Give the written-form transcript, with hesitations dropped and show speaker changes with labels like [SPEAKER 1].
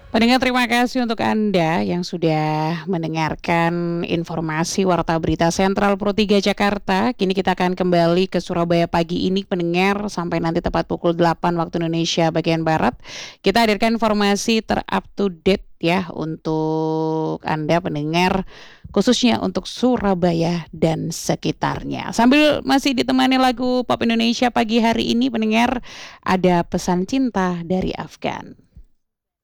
[SPEAKER 1] Pendengar, terima kasih untuk Anda yang sudah mendengarkan informasi Warta Berita Sentral Pro 3 Jakarta. Kini kita akan kembali ke Surabaya pagi ini, pendengar, sampai nanti tepat pukul 8 waktu Indonesia bagian Barat. Kita hadirkan informasi ter-up to date ya untuk Anda pendengar, khususnya untuk Surabaya dan sekitarnya. Sambil masih ditemani lagu pop Indonesia pagi hari ini, pendengar, ada pesan cinta dari Afgan.